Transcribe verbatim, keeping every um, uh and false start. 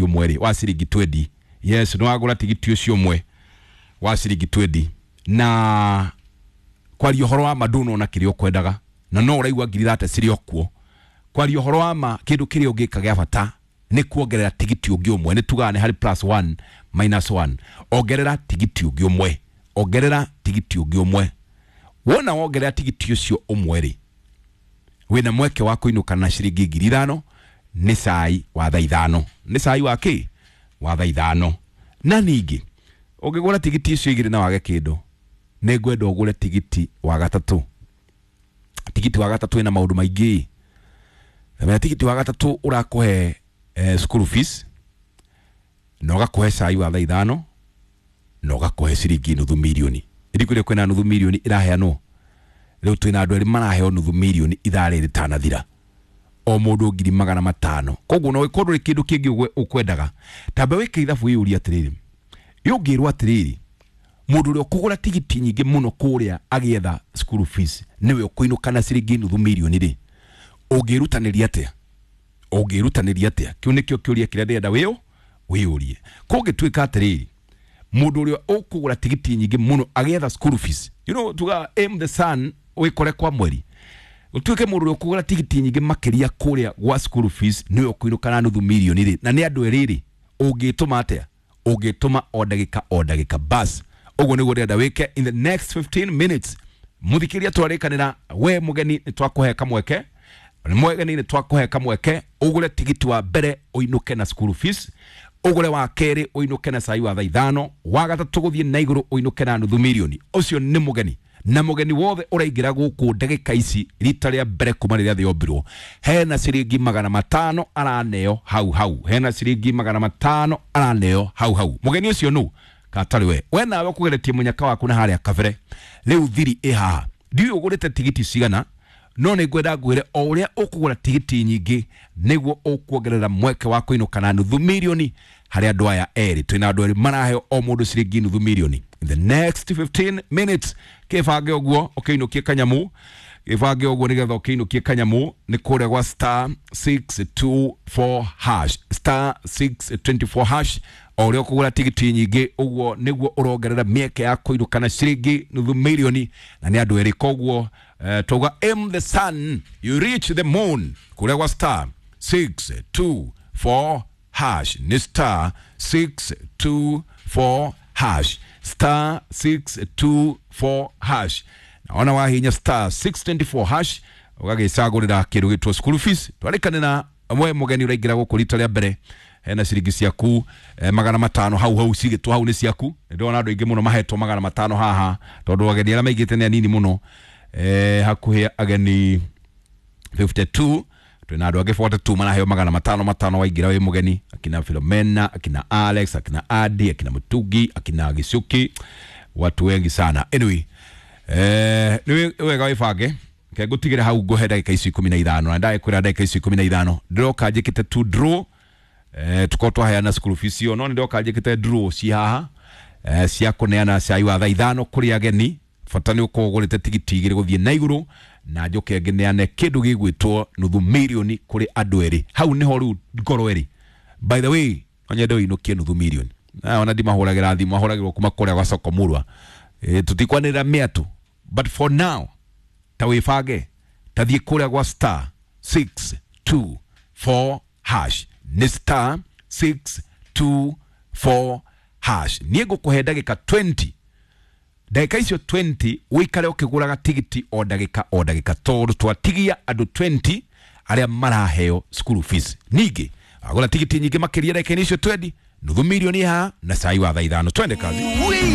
tigiti umwe wa ciringi twenty. Yes, no agura tigiti ucio umwe wa ciringi twenty na kwari uhoro wa maduno na kirio kwendaga na no uraigwa ngiri thirty cirio kuo. Kwari uhoro wa ma kindu kirio ngika gya bata ni kuongerera tigiti ungi umwe, ni tugane hari plus one minus one. Ongerera tigiti ungi umwe, ongerera tigiti ungi umwe. Wona ongerera tigiti ucio umwe ri wina mweke wa kuinuka na ciringi ngiri ithano ni sai wa thaa ithano. Ni sai wa ki wa thaa ithano. Na ningi ungigura tigiti ucio igire na wage kindu ni ngwenda ugure tigiti wa gatatu. Tigiti wa gatatu ina maundu maingi. Na tigiti wa gatatu urakuhe eh, school fees, no gakuhe sai wa thaa ithano, no gakuhe ciringi nuthu milioni. Ndikure kwena nuthu milioni iraheanwo. Leo twina andu eri maraheo nuthu milioni ithare ritanathira. O mundu ngiri magana matano. Koguo no ikorwo kindu kingi ukwendaga. Tambe wike ithabu iyuri atiriri. Yongirwo atiriri. Mundu uri kugura tigiti nyingi muno kuria agietha school fees niwe ukuinuka na ciringi nuthu milioni ri. Ungirutaniria atia? Ungirutaniria atia? Kiu nikio kiuria kiria ndenda wiyo wiyurie. Kugituika atiriri. Mundu uri ukugura tigiti nyingi muno agietha school fees. You know, tuga aim the sun wikore kwa mweri. Utuike mundu uri ukugura tigiti nyingi makiria kuria gwa school fees niwe ukuinuka na nuthu milioni ri. Na ni andu eriri ungituma atia? Ungituma o dagika o dagika bas. Ugo ni ndenda wike in the next fifteen minutes. Muthikiria twarikanira we mugeni twakuhe kamweke. Mugeni ni twakuhe kamweke ugure tigiti wa mbere uinuke na school fees. Ugure wa keri uinuke na sai wa thaa ithano, wa gatatu guthie na iguru uinuke na nuthu milioni. Ucio ni mugeni. Na mugeni wothe uraingira guku ndagika ici rita ria mbere kuma riria thiombirwo hena ciringi magana matano araneo hau hau. Hena ciringi magana matano araneo hau hau. Mugeni ucio nu katari we we nawe kugeretie munyaka waku na haria kabere riu thiri iha ndiyo ugurite tigiti cigana no ni ngwenda ngwire o uria ukugura tigiti nyingi niguo ukuongerera mweke wa kuinuka na nuthu milioni hari andu aya eri. Twina andu eri maraheo o mundu ciringi nuthu milioni in the next fifteen minutes. Kibange oguo ukiinukie kanyamu, kibange oguo nigetha ukiinukie kanyamu ni kuria gwa star six two four hash star six two four hash. O rio kugura tigiti nyingi uguo niguo urongerera mieke ya kuinuka na ciringi nuthu milioni. Na ni andu eri koguo uh, toga aim the sun you reach the moon. Kuria gwa star six two four hash ni star six two four hash star six two four hash. Na ona wahinya star six two four hash ugagicagurira kindu gitwo school fees. Twarikanira amwe mugeni uraingira guku rita ria mbere hena ciringi ciaku eh, magana matano hau hau cigitwo hau ni ciaku. Ndona andu ingi muno mahetwo magana matano haha tondu ageni ara maigite ne nini muno eh, hakuhi ageni fifty-two. Twina andu age forty-two maraheo magana matano matano waingira we mugeni. Akina Philomena, akina Alex, akina Adi, akina Mutugi, akina Gisuki, watu wengi sana. Anyway eh, niwe wega wibange ke gutigira hau go ndagika ici ikumi na ithano na ndai kwira ndagika ici ikumi na ithano ndiroka njikite to draw eh tukotwa haya na school fees yo no ndiroka njikite draw ci haha eh cia kuneana sai wa thaa ithano kuri ageni. Fatani ukogorete tigiti igire guthie na iguru na njoke ngeneane kindu gigwitwo nuthu milioni kuri andu eri. Hau niho ru ngoro eri. By the way onye ndo inukie nuthu milioni na ona ndi mahuragira thimu mahuragirwo kuma kuria gwa soko murwa e, tutikwanira miatu. But for now tawifage tathie kuria gwa star six two four hash ni star six two four hash. Niego kuhe ndagika twenty. Ndagika icio twenty wikare ukiguraga tigiti o ndagika o ndagika tondu twatigia andu twenty aria maraheo school fees. Ningi agura tigiti nyingi makiria ndagika icio twenty nuthu milioni ha na sai wa thaa ithano. Twende kazi.